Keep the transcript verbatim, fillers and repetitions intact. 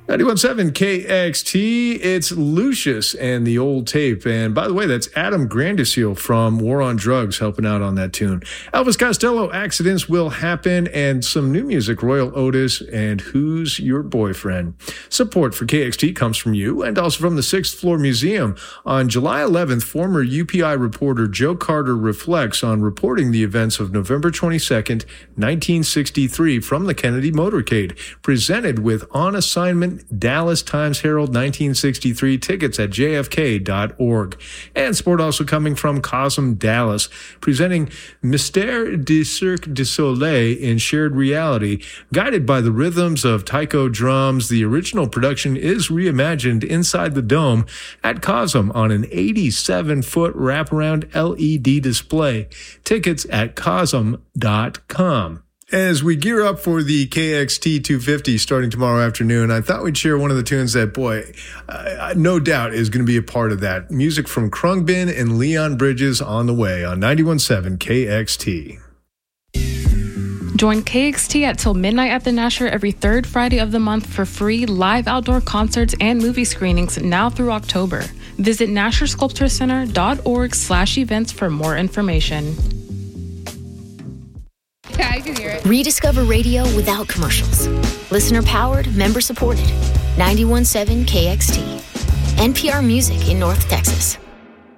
ninety-one point seven K X T, it's Lucius and the Old Tape. And by the way, that's Adam Grandisio from War on Drugs helping out on that tune. Elvis Costello, Accidents Will Happen, and some new music, Royal Otis and Who's Your Boyfriend. Support for K X T comes from you and also from the Sixth Floor Museum. On July eleventh, former U P I reporter Joe Carter reflects on reporting the events of November twenty-second, nineteen sixty-three from the Kennedy Motorcade, presented with On Assignment Dallas Times-Herald nineteen sixty-three, tickets at j f k dot org. And sport also coming from Cosm Dallas, presenting Mystère du Cirque du Soleil in shared reality. Guided by the rhythms of taiko drums, the original production is reimagined inside the dome at Cosm on an eighty-seven foot wraparound L E D display. Tickets at cosm dot com. As we gear up for the K X T two fifty starting tomorrow afternoon, I thought we'd share one of the tunes that, boy, uh, no doubt is going to be a part of that. Music from Krungbin and Leon Bridges on the way on ninety-one point seven K X T. Join K X T at Till Midnight at the Nasher every third Friday of the month for free live outdoor concerts and movie screenings now through October. Visit nasher sculpture center dot org slash events for more information. Yeah, I can hear it. Rediscover radio without commercials. Listener powered, member supported. ninety-one point seven K X T. N P R Music in North Texas.